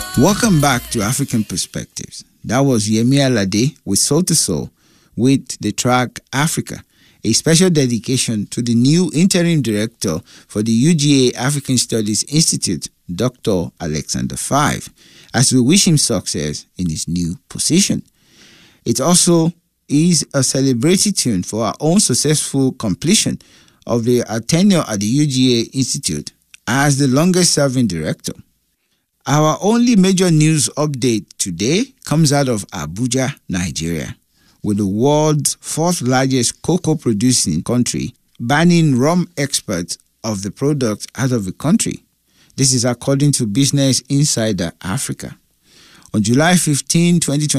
Welcome back to African Perspectives. That was Yemi Alade with Soul to Soul with the track Africa, a special dedication to the new interim director for the UGA African Studies Institute, Dr. Alexander Five, as we wish him success in his new position. It also is a celebratory tune for our own successful completion of our tenure at the UGA Institute as the longest-serving director. Our only major news update today comes out of Abuja, Nigeria, with the world's fourth largest cocoa-producing country banning rum exports of the product out of the country. This is according to Business Insider Africa. On July 15, 2020,